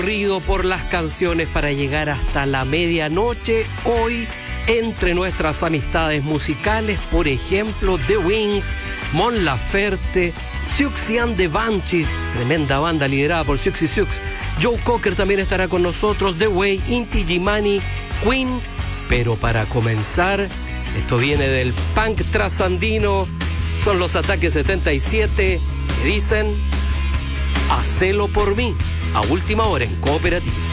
por las canciones para llegar hasta la medianoche. Hoy, entre nuestras amistades musicales, por ejemplo, The Wings, Mon Laferte, Siouxsie and the Banshees, tremenda banda liderada por Siouxsie Sioux. Joe Cocker también estará con nosotros, The Way, Inti Illimani, Queen. Pero para comenzar, esto viene del punk trasandino, son los Ataques 77 que dicen: hacelo por mí, a última hora en Cooperativa.